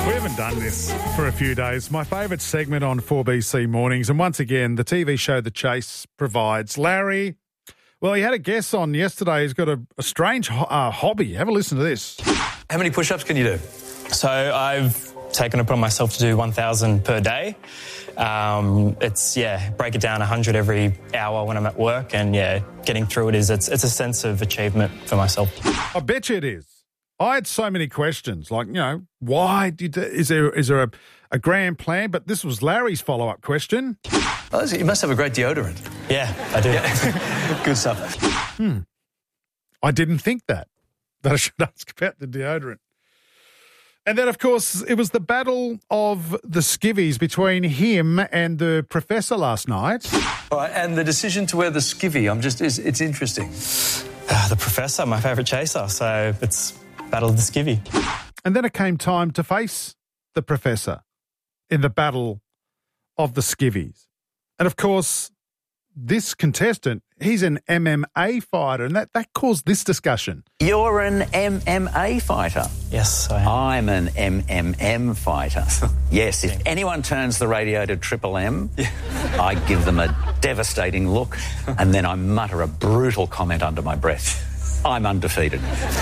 We haven't done this for a few days. My favourite segment on 4BC Mornings. And once again, the TV show The Chase provides. Larry, well, he had a guest on yesterday. He's got a strange hobby. Have a listen to this. How many push-ups can you do? So I've taken it upon myself to do 1,000 per day. Break it down 100 every hour when I'm at work. And, getting through it it's a sense of achievement for myself. I bet you it is. I had so many questions, like, why did is there a grand plan? But this was Larry's follow-up question. Oh, you must have a great deodorant. Yeah, I do. Yeah. Good stuff. I didn't think that I should ask about the deodorant. And then, of course, it was the battle of the skivvies between him and the professor last night. All right, and the decision to wear the skivvy, it's interesting. The professor, my favourite chaser, so it's battle of the skivvy. And then it came time to face the professor in the battle of the skivvies. And, of course, this contestant, he's an MMA fighter, and that caused this discussion. You're an MMA fighter. Yes, I am. I'm an MMM fighter. Yes, if anyone turns the radio to Triple M, I give them a devastating look, and then I mutter a brutal comment under my breath. I'm undefeated.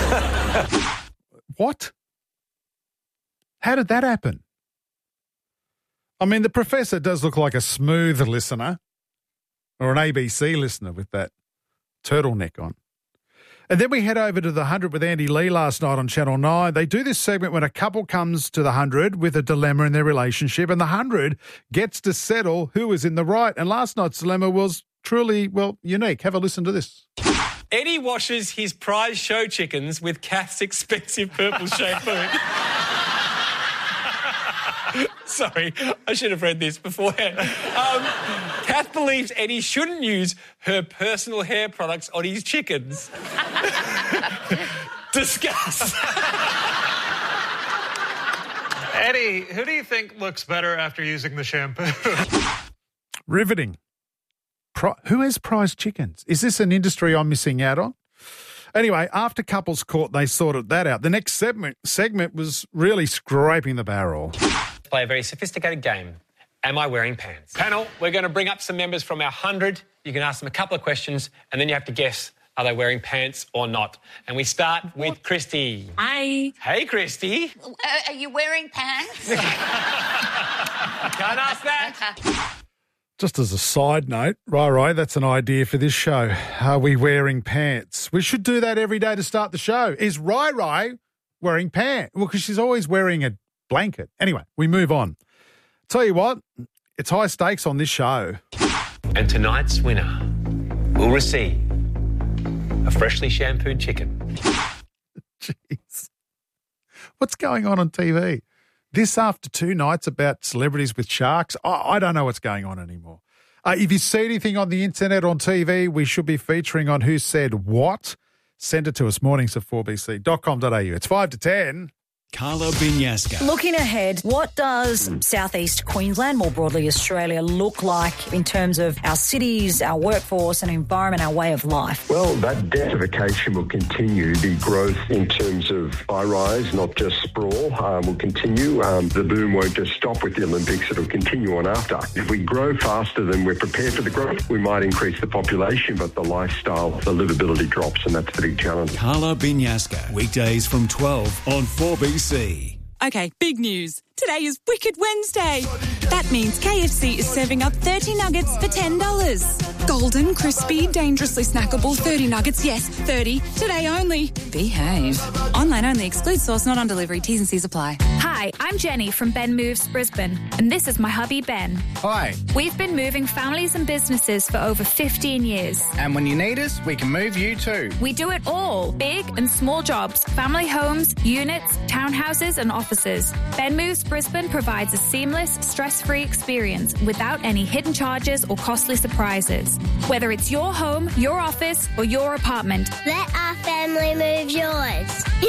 What? How did that happen? I mean, the professor does look like a smooth listener, or an ABC listener with that turtleneck on. And then we head over to the 100 with Andy Lee last night on Channel 9. They do this segment when a couple comes to the 100 with a dilemma in their relationship, and the 100 gets to settle who is in the right. And last night's dilemma was truly, unique. Have a listen to this. Eddie washes his prize show chickens with Kath's expensive purple shampoo. Sorry, I should have read this beforehand. Kath believes Eddie shouldn't use her personal hair products on his chickens. Discuss. Eddie, who do you think looks better after using the shampoo? Riveting. Who has prize chickens? Is this an industry I'm missing out on? Anyway, after couples court, they sorted that out. The next segment was really scraping the barrel. Play a very sophisticated game. Am I wearing pants? Panel, we're going to bring up some members from our 100. You can ask them a couple of questions, and then you have to guess, are they wearing pants or not? And we start with Christy. Hi. Hey, Christy. Are you wearing pants? Can't ask that. Just as a side note, Rai, that's an idea for this show. Are we wearing pants? We should do that every day to start the show. Is Rai wearing pants? Well, because she's always wearing a blanket. Anyway, we move on. Tell you what, it's high stakes on this show. And tonight's winner will receive a freshly shampooed chicken. Jeez. What's going on TV? This after 2 nights about celebrities with sharks, I don't know what's going on anymore. If you see anything on the internet, on TV, we should be featuring on Who Said What. Send it to us, mornings@4bc.com.au. It's 5 to 10. Carla Binyasca. Looking ahead, what does southeast Queensland, more broadly Australia, look like in terms of our cities, our workforce and environment, our way of life? Well, that densification will continue. The growth in terms of high-rise, not just sprawl, will continue. The boom won't just stop with the Olympics. It'll continue on after. If we grow faster than we're prepared for the growth, we might increase the population, but the lifestyle, the livability drops, and that's the big challenge. Carla Binyasca, weekdays from 12 on 4BC. Okay, big news. Today is Wicked Wednesday. That means KFC is serving up 30 nuggets for $10. Golden, crispy, dangerously snackable 30 nuggets. Yes, 30. Today only. Behave. Online only. Excludes sauce, not on delivery. T's and C's apply. Hi, I'm Jenny from Ben Moves Brisbane, and this is my hubby Ben. Hi. We've been moving families and businesses for over 15 years. And when you need us, we can move you too. We do it all. Big and small jobs, family homes, units, townhouses and offices. Ben Moves Brisbane provides a seamless, stress-free experience without any hidden charges or costly surprises. Whether it's your home, your office or your apartment. Let our family move yours.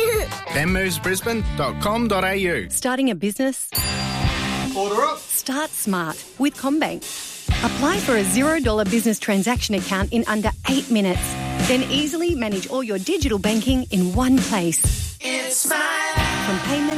benmovesbrisbane.com.au. Starting a business? Order up. Start smart with CommBank. Apply for a $0 business transaction account in under 8 minutes. Then easily manage all your digital banking in one place. It's smile. From payments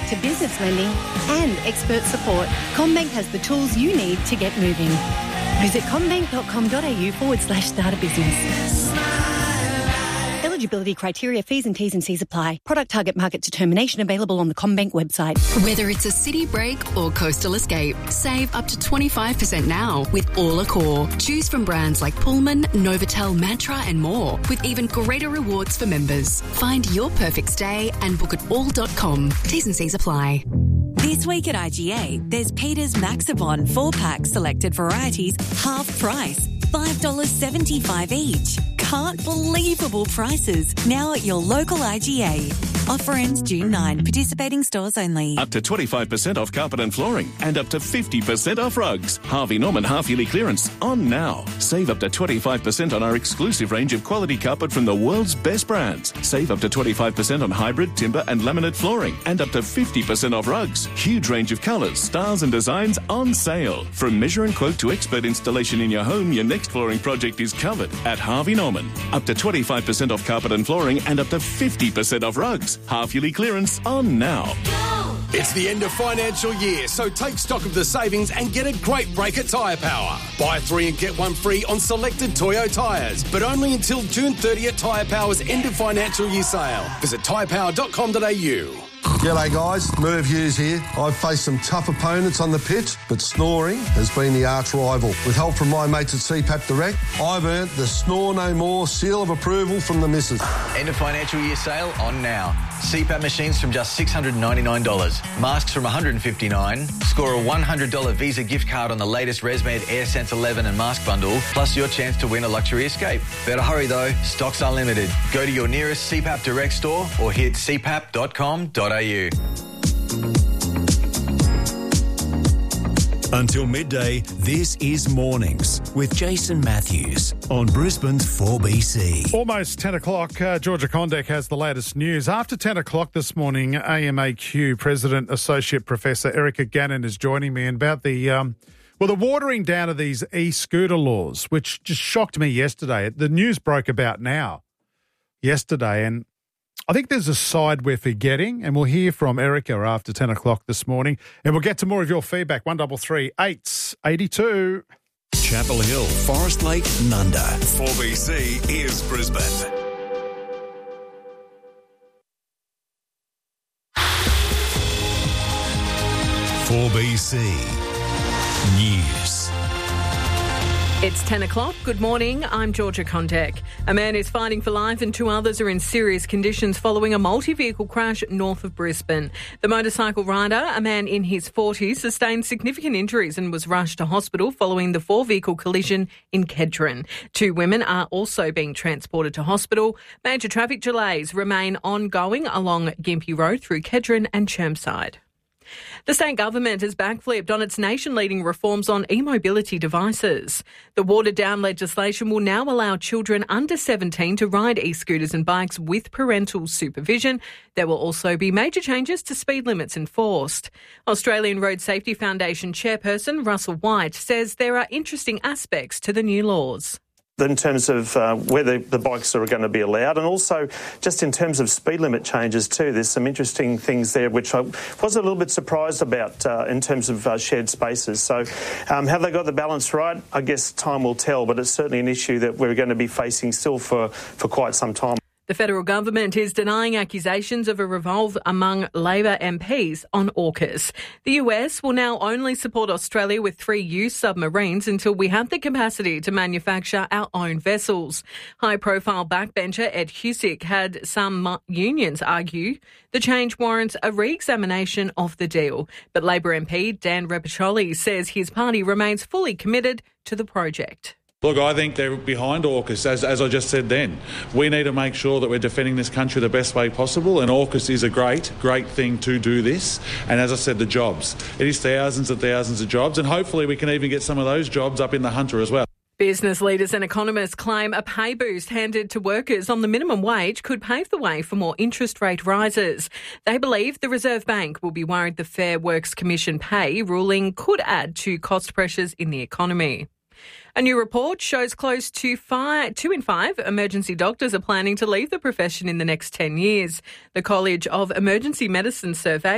to business lending and expert support, CommBank has the tools you need to get moving. Visit commbank.com.au/start a business. Eligibility criteria, fees and T's and C's apply. Product target market determination available on the CommBank website. Whether it's a city break or coastal escape, save up to 25% now with All Accor. Choose from brands like Pullman, Novotel, Mantra and more, with even greater rewards for members. Find your perfect stay and book at all.com. T's and C's apply. This week at IGA, there's Peter's Maxibon 4-pack selected varieties, half price, $5.75 each. Can't believable prices. Now at your local IGA. Offer ends June 9. Participating stores only. Up to 25% off carpet and flooring and up to 50% off rugs. Harvey Norman half-yearly clearance on now. Save up to 25% on our exclusive range of quality carpet from the world's best brands. Save up to 25% on hybrid, timber and laminate flooring and up to 50% off rugs. Huge range of colours, styles and designs on sale. From measure and quote to expert installation in your home, your next flooring project is covered at Harvey Norman. Up to 25% off carpet and flooring and up to 50% off rugs. Half-yearly clearance on now. It's the end of financial year, so take stock of the savings and get a great break at Tyre Power. Buy 3 and get 1 free on selected Toyo tyres, but only until June 30 at Tyre Power's end of financial year sale. Visit tyrepower.com.au. G'day guys, Merv Hughes here. I've faced some tough opponents on the pitch, but snoring has been the arch rival. With help from my mates at CPAP Direct, I've earned the Snore No More seal of approval from the missus. End of financial year sale on now. CPAP machines from just $699. Masks from $159. Score a $100 Visa gift card on the latest ResMed AirSense 11 and mask bundle, plus your chance to win a luxury escape. Better hurry though, stocks are limited. Go to your nearest CPAP Direct store or hit cpap.com.au. Until midday, this is Mornings with Jason Matthews on Brisbane's 4BC. Almost 10 o'clock, Georgia Condek has the latest news. After 10 o'clock this morning, AMAQ President Associate Professor Erica Gannon is joining me about the watering down of these e-scooter laws, which just shocked me yesterday. The news broke about now yesterday, and I think there's a side we're forgetting, and we'll hear from Erica after 10 o'clock this morning, and we'll get to more of your feedback. 133 882. Chapel Hill, Forest Lake, Nunda. 4BC is Brisbane. News. It's 10 o'clock. Good morning. I'm Georgia Condek. A man is fighting for life and 2 others are in serious conditions following a multi-vehicle crash north of Brisbane. The motorcycle rider, a man in his 40s, sustained significant injuries and was rushed to hospital following the 4-vehicle collision in Kedron. 2 women are also being transported to hospital. Major traffic delays remain ongoing along Gympie Road through Kedron and Chermside. The state government has backflipped on its nation-leading reforms on e-mobility devices. The watered-down legislation will now allow children under 17 to ride e-scooters and bikes with parental supervision. There will also be major changes to speed limits enforced. Australian Road Safety Foundation chairperson Russell White says there are interesting aspects to the new laws. In terms of where the bikes are going to be allowed, and also just in terms of speed limit changes too. There's some interesting things there which I was a little bit surprised about in terms of shared spaces. So have they got the balance right? I guess time will tell, but it's certainly an issue that we're going to be facing still for quite some time. The federal government is denying accusations of a revolt among Labor MPs on AUKUS. The US will now only support Australia with 3 used submarines until we have the capacity to manufacture our own vessels. High-profile backbencher Ed Husick had some unions argue the change warrants a re-examination of the deal. But Labor MP Dan Repiccioli says his party remains fully committed to the project. Look, I think they're behind AUKUS, as I just said then. We need to make sure that we're defending this country the best way possible, and AUKUS is a great thing to do this. And as I said, the jobs. It is thousands and thousands of jobs, and hopefully we can even get some of those jobs up in the Hunter as well. Business leaders and economists claim a pay boost handed to workers on the minimum wage could pave the way for more interest rate rises. They believe the Reserve Bank will be worried the Fair Works Commission pay ruling could add to cost pressures in the economy. A new report shows close to 2 in 5 emergency doctors are planning to leave the profession in the next 10 years. The College of Emergency Medicine survey